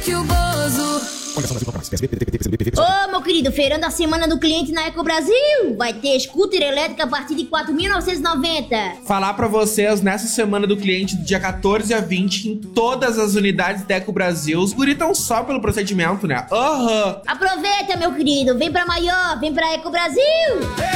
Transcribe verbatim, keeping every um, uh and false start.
que o Bozo... Ô, meu querido, feirão da semana do cliente na Eco Brasil. Vai ter scooter elétrica a partir de quatro mil novecentos e noventa. Falar pra vocês, nessa semana do cliente, do dia quatorze a vinte, em todas as unidades da Eco Brasil, os guri tão só pelo procedimento, né? Aham. Uhum. Aproveita, meu querido. Vem pra maior, vem pra Eco Brasil.